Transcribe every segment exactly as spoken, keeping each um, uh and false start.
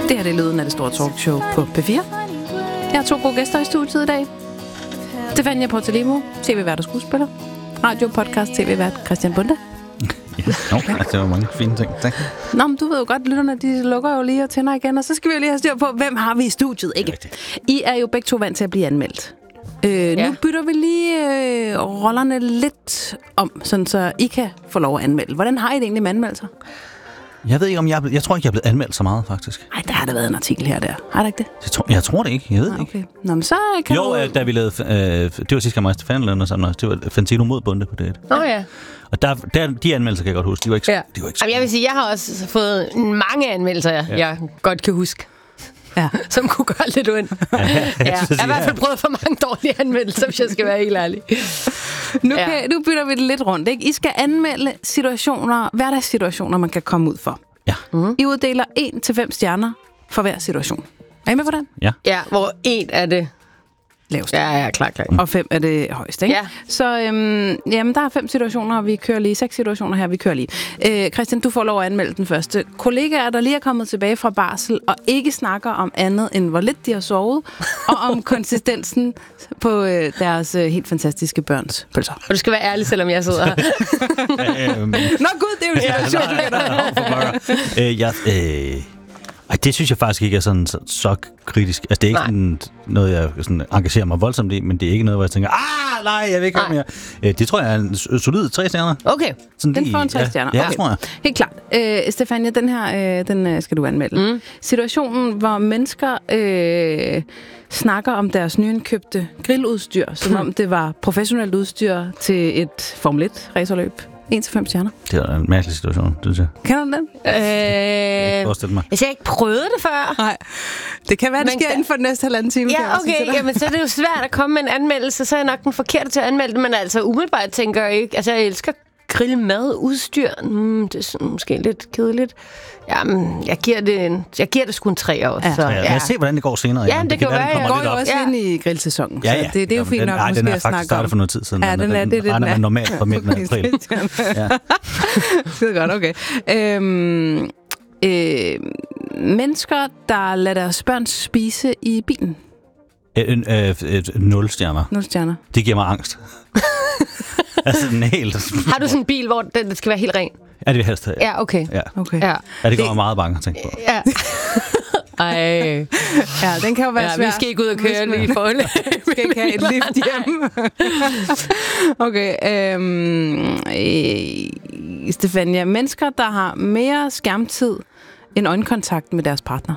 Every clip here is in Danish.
Det her det er lyden af det store talkshow på P fire. Jeg har to gode gæster i studiet i dag. Stefania Portalimo, tv-vært og skuespiller. Radio, podcast, tv-vært Christian Bonde. Ja, no, altså, det var mange fine ting. Tak. Nå, men du ved jo godt, lytterne de lukker jo lige og tænder igen, og så skal vi jo lige have styr på, hvem har vi i studiet, ikke? I er jo begge to vant til at blive anmeldt. Øh, ja. Nu bytter vi lige øh, rollerne lidt om, sådan så I kan få lov at anmelde. Hvordan har I det egentlig med anmeldelser? Jeg ved ikke, om jeg er blevet, jeg tror ikke, jeg er blevet anmeldt så meget, faktisk. Nej, der har der været en artikel her der. Har der ikke det? Jeg tror, jeg tror det ikke. Jeg ved ah, okay. ikke. Nå, men så kan jo, du... Jo, da vi lavede... Øh, det var sidste gang, mig og Stefan lavede sammen. Det var Fantino mod Bonde på det. Åh oh, ja. Og der, der, de anmeldelser kan jeg godt huske. De var ikke, ja. de var ikke Jamen, jeg vil sige, jeg har også fået mange anmeldelser, ja. jeg godt kan huske. Ja. Som kunne gøre lidt ondt. Ja, jeg, ja. jeg har i hvert fald prøvet for mange dårlige anmeldelser, hvis jeg skal være helt ærlig. Nu, kan, ja. nu bytter vi det lidt rundt, ikke? I skal anmelde situationer, hverdagssituationer, man kan komme ud for. Ja. Mm-hmm. I uddeler en til fem stjerner for hver situation. Er I med på den? Ja. Ja, hvor en er det laveste. Ja, ja, klar, klar. Og fem er det højeste, ikke? Ja. Så øhm, jamen, der er fem situationer, og vi kører lige seks situationer her, vi kører lige. Øh, Christian, du får lov at anmelde den første. Kollegaer, der lige er kommet tilbage fra barsel, og ikke snakker om andet, end hvor lidt de har sovet, og om konsistensen på øh, deres øh, helt fantastiske børns pølser. Og du skal være ærlig, selvom jeg sidder her. øhm. Nå gud, det er jo en situation. Ja, øh, jeg... Øh Ej, det synes jeg faktisk ikke er sådan så, så kritisk. Altså, det er ikke sådan noget, jeg sådan engagerer mig voldsomt i, men det er ikke noget, hvor jeg tænker, ah, nej, jeg vil ikke høre mere. Øh, det tror jeg er en solid tre stjerner. Okay. Sådan den får en tre stjerner. Ja, okay. ja, tror jeg. Helt klart. Øh, Stefania, den her, øh, den skal du anmelde. Mm. Situationen, hvor mennesker øh, snakker om deres nyindkøbte grilludstyr, som om det var professionelt udstyr til et Formel et racerløb. en til fem stjerner. Det er en mærkelig situation, synes jeg. Kender du den? Øh, jeg forestiller mig. Jeg har ikke prøvet det før. Nej. Det kan være, det sker inden for den næste halvanden time. Ja, okay. Jamen, så er det jo svært at komme med en anmeldelse. Så er jeg nok den forkerte til at anmelde det. Men altså, umiddelbart tænker jeg ikke... Altså, jeg elsker grillmad, udstyr. Mm, det er sådan, måske lidt kedeligt. Jamen, jeg giver det, en, jeg giver det sgu en tre også. Ja. Så, ja. Jeg ser, hvordan det går senere. Ja, det, det kan være. Det går jo også ja. ind i grillsæsonen. Ja, ja. Så det, det er jo fint nok, nej, måske den er at snakke om. faktisk startet for noget tid siden. Ja, den er, det, det, den er normalt på midten af april. Ja. Skide godt, okay. Øhm, øh, mennesker, der lader deres børn spise i bilen. Øh, øh, øh, nul stjerner. Nul stjerner. Det giver mig angst. Altså, den helt... Har du sådan en bil, hvor den skal være helt ren? Ja, det vil helst have. Ja, okay. Ja, okay. ja. ja det går det... meget bange at tænke på. Ja. Ej. Ja, den kan jo være ja, svær. Vi skal ikke ud og køre lige for det. Vi skal ikke have et lift hjem. Okay. Øhm, øh, Stefania, mennesker, der har mere skærmtid end øjenkontakt med deres partner.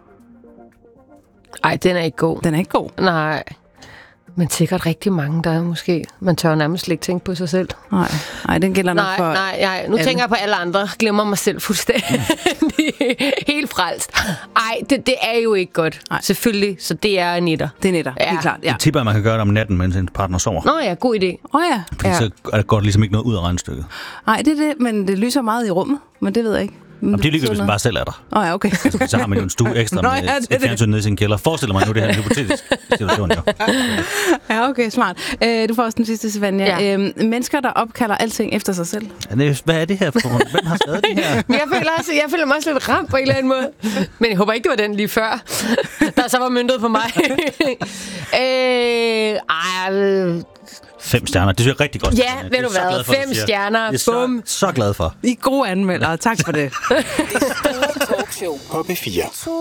Ej, den er ikke god. Den er ikke god? Nej. Men sikkert rigtig mange, der er måske... Man tør nærmest ikke tænke på sig selv. Nej, nej den gælder nok nej, for... Nej, nej, nu alle. tænker jeg på alle andre. Glemmer mig selv fuldstændig. Helt frelst. Ej, det, det er jo ikke godt. Nej. Selvfølgelig, så det er nitter. Det er nitter, ja. Helt klart, ja. Jeg tipper, at man kan gøre det om natten, mens en partner sover. Nå ja, god idé. Åh oh, ja. Fordi ja. så går det ligesom ikke noget ud af regnstykket. Nej, det er det, men det lyser meget i rummet. Men det ved jeg ikke. Jamen, det er lige, hvis man bare selv er der. Åh oh, ja, okay. Altså, så har man jo en stue ekstra Nå, med ja, et fjernsyn nede i sin kælder. Forestiller mig nu, det her er en hypotetisk situation, jo. Ja, okay, smart. Øh, du får også den sidste, Stefania. Ja. Øh, mennesker, der opkalder alting efter sig selv. Ja, hvad er det her for? Hvem har skrevet det her? Men jeg føler, også, jeg føler mig også lidt ramt på en eller anden måde. Men jeg håber ikke, det var den lige før, der så var møntet på mig. øh, ej, Fem stjerner, det synes jeg rigtig godt. Ja, ved du hvad? Fem for, stjerner, bum. Så, så glad for. I er gode anmeldere, tak for det. Talkshow på P fire.